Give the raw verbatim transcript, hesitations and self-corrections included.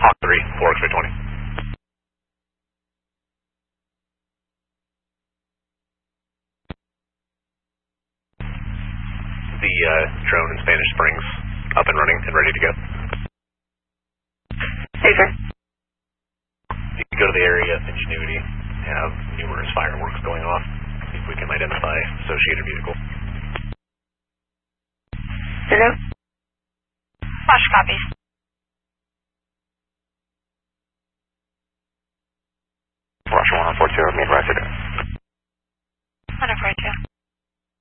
Hawk three, four X-ray twenty. The uh, drone in Spanish Springs up and running and ready to go. Hey, sir. You can go to the area of Ingenuity, have numerous fireworks going off, see if we can identify associated vehicle.